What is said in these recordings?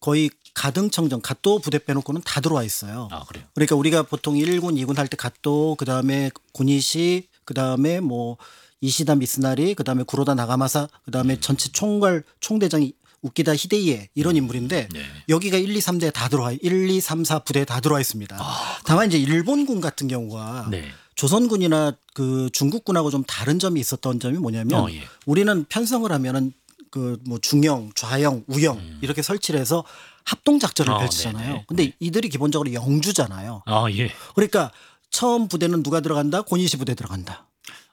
거의 가등청정 갓도 부대 빼놓고는 다 들어와 있어요. 아, 그래요? 그러니까 우리가 보통 1군, 2군 할 때 갓도, 그다음에 군이시, 그다음에 뭐 이시다 미스나리, 그다음에 구로다 나가마사, 그다음에 전체 총괄 총대장이 우키다 히데이에 이런 인물인데 네. 여기가 1, 2, 3대 다 들어와 1, 2, 3, 4 부대에 다 들어와 있습니다. 다만 이제 일본군 같은 경우가 네. 조선군이나 그 중국군하고 좀 다른 점이 있었던 점이 뭐냐면 예. 우리는 편성을 하면은 그 뭐 중형, 좌형, 우형 이렇게 설치를 해서 합동 작전을 펼치잖아요. 네네. 근데 네. 이들이 기본적으로 영주잖아요. 아, 예. 그러니까 처음 부대는 누가 들어간다? 고니시 부대 들어간다.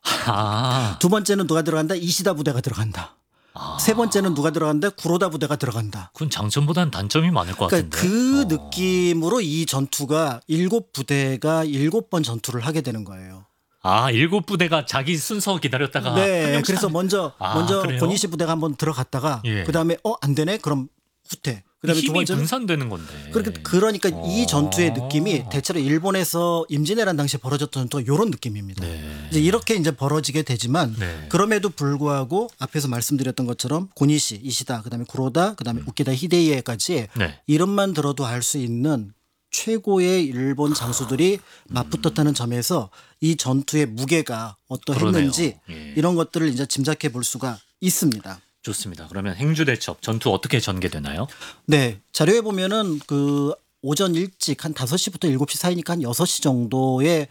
아. 두 번째는 누가 들어간다? 이시다 부대가 들어간다. 세 번째는 누가 들어간다? 구로다 부대가 들어간다. 그건 장점보다는 단점이 많을 것 그러니까 같은데. 그 느낌으로 이 전투가 7부대가 7번 전투를 하게 되는 거예요. 아, 7부대가 자기 순서 기다렸다가 네. 한 명씩 그래서 먼저 그래요? 고니시 부대가 한번 들어갔다가 예. 그다음에 안 되네? 그럼 후퇴. 그다음에 두 힘이 번째는 분산되는 건데. 그러니까 이 전투의 느낌이 대체로 일본에서 임진왜란 당시에 벌어졌던 전투가 이런 느낌입니다. 네. 이제 이렇게 이제 벌어지게 되지만 네. 그럼에도 불구하고 앞에서 말씀드렸던 것처럼 고니시, 이시다, 그다음에 구로다, 그다음에 우키다 히데이에까지 네. 이름만 들어도 알 수 있는 최고의 일본 장수들이 맞붙었다는 점에서 이 전투의 무게가 어떠했는지 그러네요. 예. 이런 것들을 이제 짐작해 볼 수가 있습니다. 좋습니다. 그러면 행주대첩 전투 어떻게 전개되나요? 네. 자료에 보면은 그 오전 일찍 한 5시부터 7시 사이니까 한 6시 정도에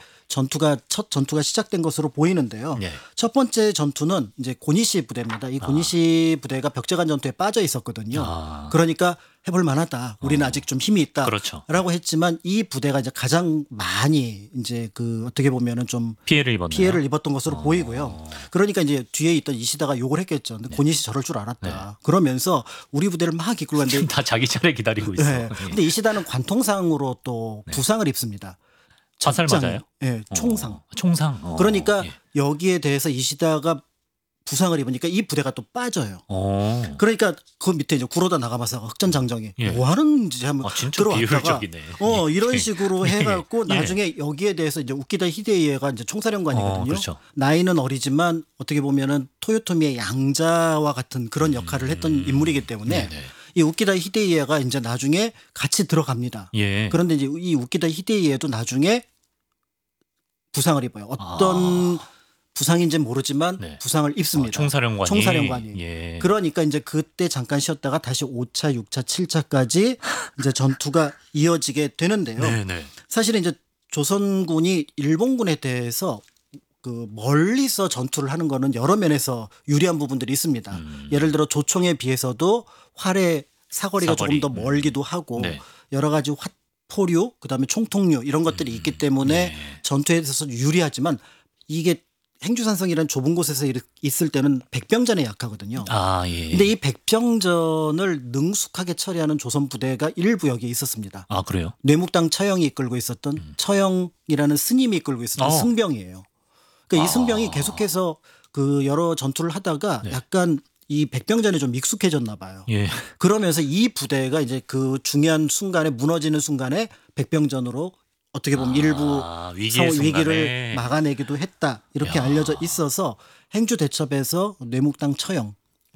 첫 전투가 시작된 것으로 보이는데요. 네. 첫 번째 전투는 이제 고니시 부대입니다. 이 고니시 부대가 벽제간 전투에 빠져 있었거든요. 그러니까 해볼 만하다. 우리는 아직 좀 힘이 있다. 그렇죠. 라고 했지만 이 부대가 이제 가장 많이 이제 그 어떻게 보면은 좀 피해를 입었던 것으로 보이고요. 그러니까 이제 뒤에 있던 이시다가 욕을 했겠죠. 근데 고니시 저럴 줄 알았다. 그러면서 우리 부대를 막 이끌고 갔는데 지금 다 자기 차례 기다리고 있어. 네. 근데 이시다는 관통상으로 또 부상을 입습니다. 화살 적장, 맞아요? 예, 총상. 총상. 그러니까 예. 여기에 대해서 이시다가 부상을 입으니까 이 부대가 또 빠져요. 어. 그러니까 그 밑에 이제 구로다 나가마사가 흑전장정이 예. 뭐 하는지 한번 진짜 들어왔다가 비효율적이네. 이런 식으로 해갖고 예. 나중에 여기에 대해서 이제 우키다 히데이에가 이제 총사령관이거든요. 그렇죠. 나이는 어리지만 어떻게 보면은 토요토미의 양자와 같은 그런 역할을 했던 인물이기 때문에 네네. 이 우키다 히데이에가 이제 나중에 같이 들어갑니다. 예. 그런데 이제 이 우키다 히데이에도 나중에 부상을 입어요. 어떤 부상인지는 모르지만 네. 부상을 입습니다. 총사령관이. 예. 그러니까 이제 그때 잠깐 쉬었다가 다시 5차, 6차, 7차까지 이제 전투가 이어지게 되는데요. 네네. 사실은 이제 조선군이 일본군에 대해서 그 멀리서 전투를 하는 거는 여러 면에서 유리한 부분들이 있습니다. 예를 들어 조총에 비해서도 활의 사거리가 조금 더 멀기도 하고 네. 여러 가지 포류, 그다음에 총통류 이런 것들이 있기 때문에 전투에 있어서 유리하지만 이게 행주산성이라는 좁은 곳에서 있을 때는 백병전에 약하거든요. 예. 근데 이 백병전을 능숙하게 처리하는 조선 부대가 일부 여기에 있었습니다. 아, 그래요? 뇌묵당 처형이 이끌고 있었던 처형이라는 스님이 이끌고 있었던 승병이에요. 그러니까 이 승병이 계속해서 그 여러 전투를 하다가 약간 이 백병전에 좀 익숙해졌나 봐요. 예. 그러면서 이 부대가 이제 그 중요한 순간에 무너지는 순간에 백병전으로 어떻게 보면 일부 위기를 막아내기도 했다. 이렇게 알려져 있어서 행주대첩에서 뇌묵당 처형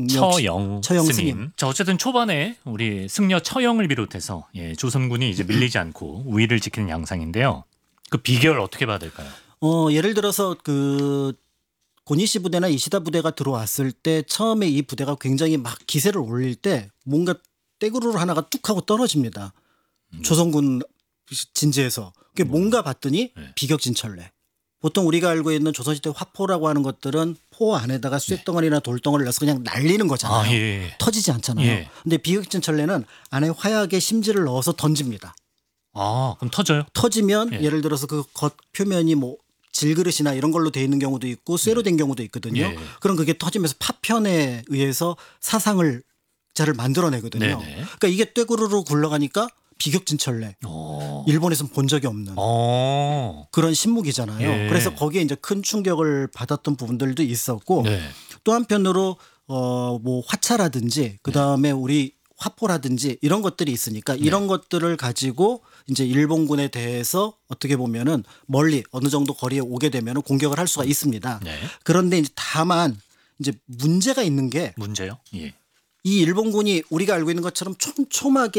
스님. 자, 어쨌든 초반에 우리 승려 처형을 비롯해서 조선군이 이제 밀리지 않고 우위를 지키는 양상인데요. 그 비결 어떻게 봐야 될까요? 예를 들어서 그 고니시 부대나 이시다 부대가 들어왔을 때 처음에 이 부대가 굉장히 막 기세를 올릴 때 뭔가 떼구르르 하나가 뚝 하고 떨어집니다. 조선군 진지에서. 그게 뭔가 봤더니 비격진철래. 보통 우리가 알고 있는 조선시대 화포라고 하는 것들은 포 안에다가 쇳덩어리나 돌덩어리를 넣어서 그냥 날리는 거잖아요. 터지지 않잖아요. 근데 비격진철래는 안에 화약에 심지를 넣어서 던집니다. 그럼 터져요? 터지면 예를 들어서 그 겉 표면이 뭐 질그릇이나 이런 걸로 돼 있는 경우도 있고 쇠로 된 경우도 있거든요. 그럼 그게 터지면서 파편에 의해서 사상을 자를 만들어내거든요. 그러니까 이게 떼구르르 굴러가니까 비격진철래. 일본에서는 본 적이 없는 그런 신무기잖아요. 그래서 거기에 이제 큰 충격을 받았던 부분들도 있었고 또 한편으로 뭐 화차라든지 그다음에 우리 화포라든지 이런 것들이 있으니까 이런 것들을 가지고 이제 일본군에 대해서 어떻게 보면은 멀리 어느 정도 거리에 오게 되면은 공격을 할 수가 있습니다. 그런데 이제 다만 이제 문제가 있는 게 문제요? 이 일본군이 우리가 알고 있는 것처럼 촘촘하게